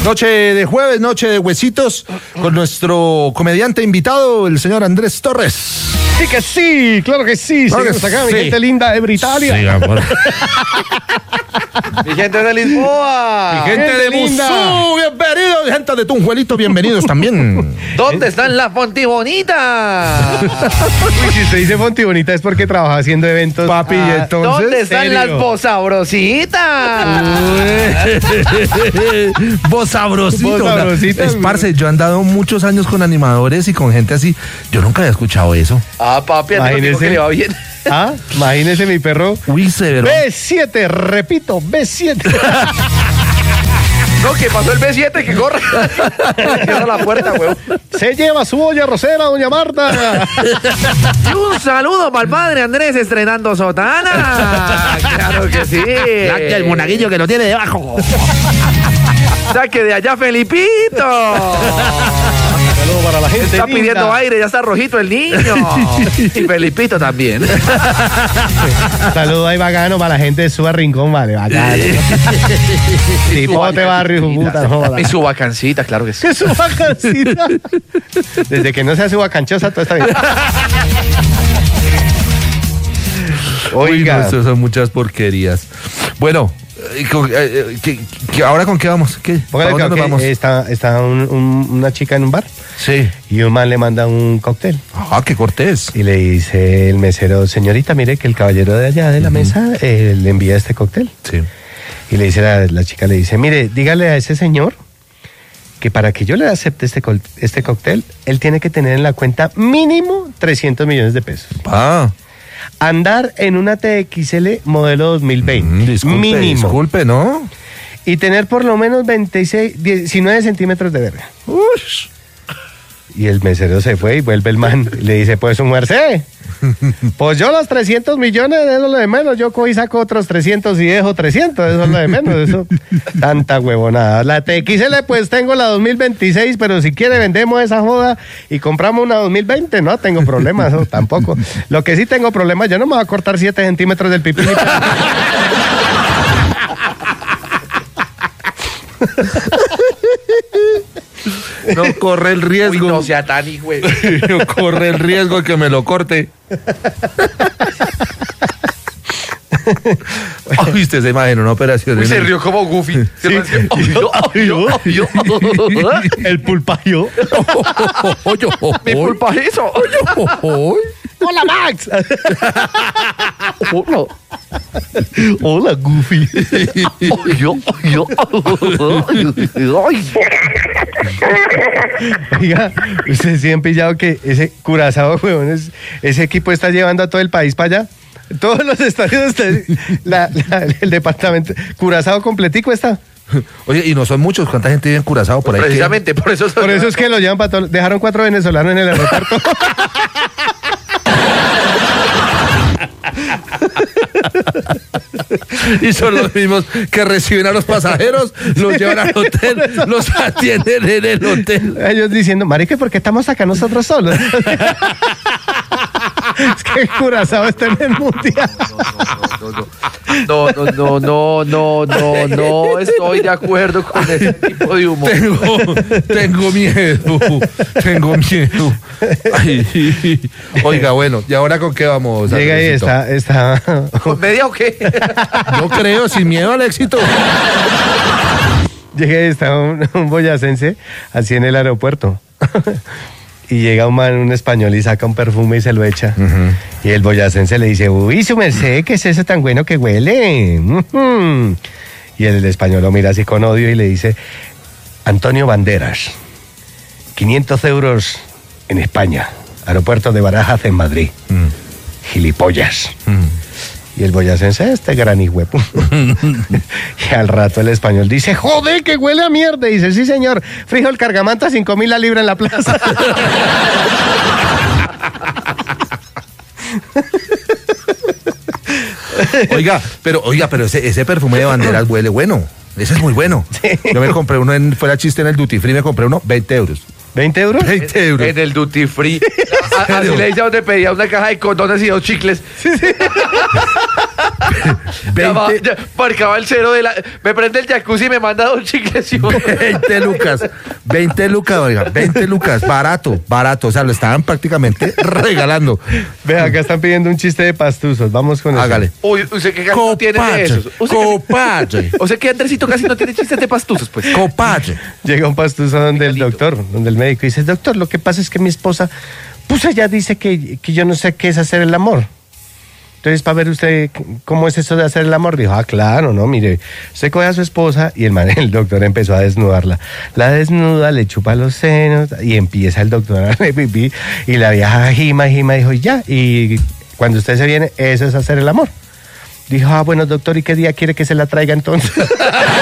Noche de jueves, noche de huesitos, con nuestro comediante invitado, el señor Andrés Torres. Sí que sí, claro que sí. Claro Seguimos que acá, sí. mi gente linda de Britania. Sí, amor. Mi gente de Lisboa. Mi gente de linda. Musú, bienvenidos. Gente de Tunjuelito, bienvenidos también. ¿Dónde están las Fontibonitas? Uy, si usted dice Fontibonita es porque trabaja haciendo eventos. Papi, y entonces. ¿Dónde están ¿serio? las Bosabrositas? Vos sabrosito. Vos sabrosito, Es parce, yo he andado muchos años con animadores y con gente así. Yo nunca había escuchado eso. Ah, papi, a ti no digo que le va bien. Ah, imagínese mi perro. Uy, severo. B7, repito, B7. No, que pasó el B7, que corra. Cierra la puerta, weón. Se lleva su olla rosera, doña Marta. Y un saludo para el padre Andrés estrenando sotana. Claro que sí. El monaguillo que lo tiene debajo. Saque de allá, Felipito. Saludos para la gente Está linda. pidiendo aire, ya está rojito el niño. Y Felipito también. Saludos ahí bacano para la gente de Suba Rincón, vale, bacano. Tipote barrio, puta, joda. Y su vacancita, claro que sí. ¿Qué su vacancita? Desde que no sea su vacanchosa, todo está bien. Oiga, Oiga, eso son muchas porquerías. Bueno, ¿ahora con qué vamos? ¿Qué? ¿Para póngale dónde nos vamos? que está una chica en un bar Sí. y un man le manda un cóctel Ah, qué cortés. y le dice el mesero, señorita, mire que el caballero de allá de la mesa le envía este cóctel. Sí. Y le dice la chica, le dice, mire, dígale a ese señor que para que yo le acepte este cóctel, él tiene que tener en la cuenta mínimo 300 millones de pesos. Ah. Andar en una TXL modelo 2020. Disculpe, disculpe, ¿no? Y tener por lo menos 19 centímetros de verga. Ush. Y el mesero se fue y vuelve el man. Y le dice, pues, su merced. Pues yo los 300 millones, eso es lo de menos. Yo cojo y saco otros 300 y dejo 300. Eso es lo de menos. Eso, tanta huevonada. La TXL, pues, tengo la 2026, pero si quiere vendemos esa joda y compramos una 2020. No tengo problemas, eso tampoco. Lo que sí tengo problemas, yo no me voy a cortar 7 centímetros del pipí. No corre el Uy, riesgo. no sea tan hijo. No corre el riesgo de que me lo corte. Ay, usted se imagina una operación. Uy, en se el- rió como Goofy. El pulpayo. Mi culpa es eso. ¡Hola, Max! Hola. ¡Hola, Goofy! Oiga, ustedes sí han pillado que ese Curazao, huevón, ese equipo está llevando a todo el país para allá. Todos los estadios, el departamento, Curazao completico está. Oye, y no son muchos. ¿Cuánta gente vive en Curazao por ahí? Precisamente, por eso. Por eso es que lo llevan para todo. Dejaron 4 venezolanos en el aeropuerto. Y son los mismos que reciben a los pasajeros, los llevan al hotel, los atienden en el hotel. Ellos diciendo, marica, ¿por qué estamos acá nosotros solos? Es que Curazao está en el mundial. No estoy de acuerdo con ese tipo de humor. Tengo miedo. Ay, oiga, bueno, ¿y ahora con qué vamos? Llega y Andresito? está. ¿Media o qué? Yo creo, sin miedo al éxito. Llega y está un boyacense así en el aeropuerto. Y llega un man, un español, y saca un perfume y se lo echa. Y el boyacense le dice, uy, su merced, ¿qué es eso tan bueno que huele? Y el español lo mira así con odio y le dice, Antonio Banderas, 500 euros en España, aeropuerto de Barajas en Madrid. Gilipollas. Y el boyacense, este gran hijuepu. Y al rato el español dice, joder, que huele a mierda. Y dice, sí, señor, frijol cargamanta, 5.000 la libra en la plaza. Oiga, pero ese perfume de Banderas huele bueno. Ese es muy bueno. Yo me compré uno fuera chiste en el Duty Free, me compré uno, 20 euros. ¿20 euros? 20 euros. En el duty free. Así le dice a donde pedía una caja de condones y 2 chicles. Marcaba el cero me prende el jacuzzi y me manda 2 chicles y 20 lucas. 20 lucas, oiga. 20 lucas. Barato. O sea, lo estaban prácticamente regalando. Ve, acá están pidiendo un chiste de pastuzos. Vamos con eso. Hágale. Uy, ¿usted qué casi no tiene de esos? Copadre. O sea que Andresito casi no tiene chistes de pastuzos, pues. Copadre. Llega un pastuso donde el doctor, donde el médico dice, doctor, lo que pasa es que mi esposa, pues ella dice que yo no sé qué es hacer el amor. Entonces, para ver usted cómo es eso de hacer el amor, dijo, claro, no, mire, usted coge a su esposa y el doctor empezó a desnudarla. La desnuda, le chupa los senos y empieza el doctor a hacer pipí y la vieja gima, dijo, ya, y cuando usted se viene, eso es hacer el amor. Dijo, bueno, doctor, ¿y qué día quiere que se la traiga entonces?